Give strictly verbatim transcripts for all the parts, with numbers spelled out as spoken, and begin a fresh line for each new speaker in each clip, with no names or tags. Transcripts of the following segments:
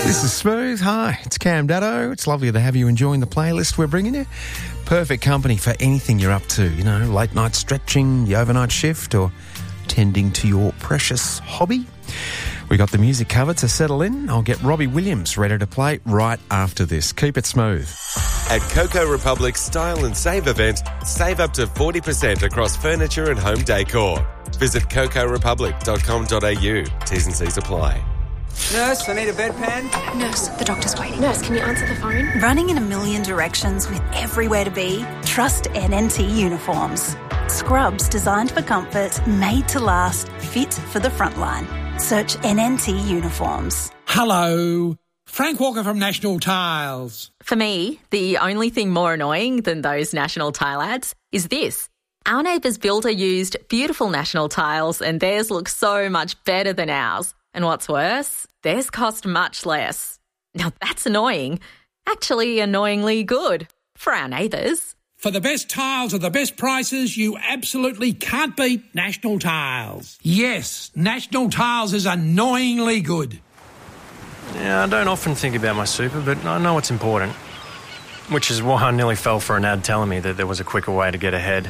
This is Smooth. Hi, it's Cam Daddo. It's lovely to have you enjoying the playlist we're bringing you. Perfect company for anything you're up to, you know, late night stretching, the overnight shift, or tending to your precious hobby. We got the music covered to settle in. I'll get Robbie Williams ready to play right after this. Keep it smooth.
At Coco Republic's Style and Save event, save up to forty percent across furniture and home decor. Visit coco republic dot com dot a u. T's and C's apply.
Nurse, I need a bedpan.
Nurse, the doctor's waiting. Nurse, can you answer the phone?
Running in a million directions with everywhere to be? Trust N N T Uniforms. Scrubs designed for comfort, made to last, fit for the front line. Search N N T Uniforms.
Hello. Frank Walker from National Tiles.
For me, the only thing more annoying than those National Tile ads is this. Our neighbour's builder used beautiful National Tiles and theirs looks so much better than ours. And what's worse, theirs cost much less. Now that's annoying. Actually annoyingly good for our neighbours.
For the best tiles at the best prices, you absolutely can't beat National Tiles. Yes, National Tiles is annoyingly good.
Yeah, I don't often think about my super, but I know it's important. Which is why I nearly fell for an ad telling me that there was a quicker way to get ahead.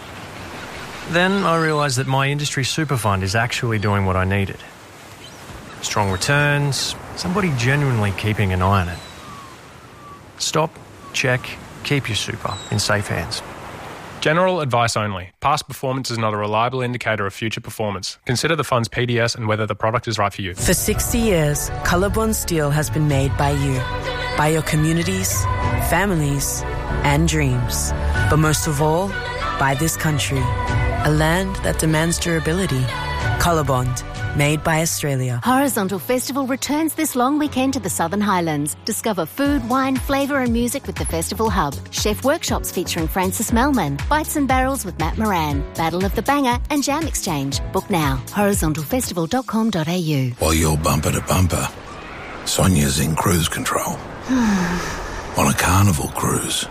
Then I realised that my industry super fund is actually doing what I needed. Strong returns, somebody genuinely keeping an eye on it. Stop, check, keep your super in safe hands.
General advice only. Past performance is not a reliable indicator of future performance. Consider the fund's P D S and whether the product is right for you.
For sixty years, Colorbond Steel has been made by you, by your communities, families, and dreams. But most of all, by this country, a land that demands durability. Colorbond. Made by Australia.
Horizontal Festival returns this long weekend to the Southern Highlands. Discover food, wine, flavour and music with the Festival Hub. Chef workshops featuring Francis Melman. Bites and Barrels with Matt Moran. Battle of the Banger and Jam Exchange. Book now. horizontal festival dot com dot a u.
While you're bumper to bumper, Sonia's in cruise control. On a carnival cruise.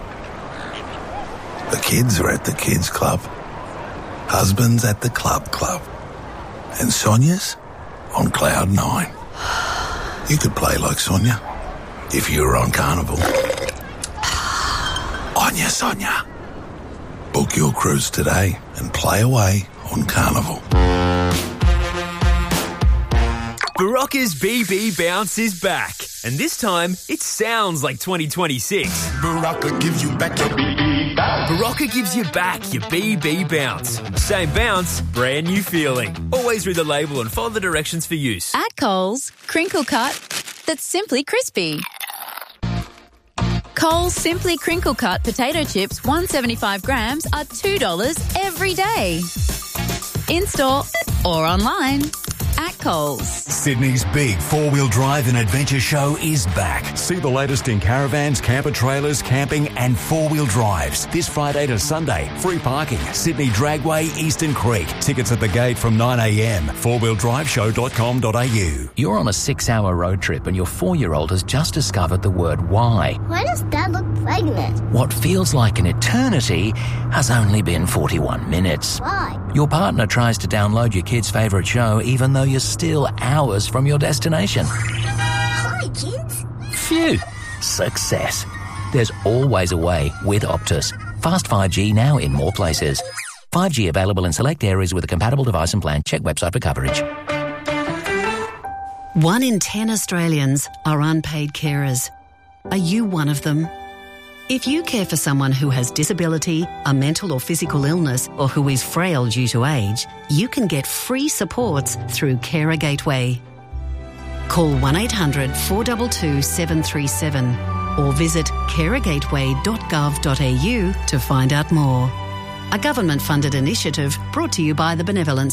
The kids are at the kids club. Husband's at the club club. And Sonia's on cloud nine. You could play like Sonia if you were on Carnival. Onya Sonia. Book your cruise today and play away on Carnival.
Barocca's B B Bounce is back. And this time, it sounds like twenty twenty-six.
Barocca gives you back your B B bounce.
Barocca gives you back your B B Bounce. Same bounce, brand new feeling. Always read the label and follow the directions for use.
At Coles, crinkle cut that's simply crispy. Coles Simply Crinkle Cut potato chips, one hundred seventy-five grams, are two dollars every day. In-store or online. At Coles.
Sydney's big four-wheel drive and adventure show is back. See the latest in caravans, camper trailers, camping and four-wheel drives. This Friday to Sunday. Free parking. Sydney Dragway, Eastern Creek. Tickets at the gate from nine a m. four wheel drive show dot com dot a u.
You're on a six-hour road trip and your four-year-old has just discovered the word why.
Why does Dad look pregnant?
What feels like an eternity has only been forty-one minutes.
Why?
Your partner tries to download your kid's favourite show even though you're still hours from your destination.
Hi, kids.
Phew. Success. There's always a way with Optus. Fast five G now in more places. five G available in select areas with a compatible device and plan. Check website for coverage.
One in ten Australians are unpaid carers. Are you one of them? If you care for someone who has disability, a mental or physical illness, or who is frail due to age, you can get free supports through Carer Gateway. Call one eight hundred four two two seven three seven or visit carer gateway dot gov dot a u to find out more. A government-funded initiative brought to you by the Benevolence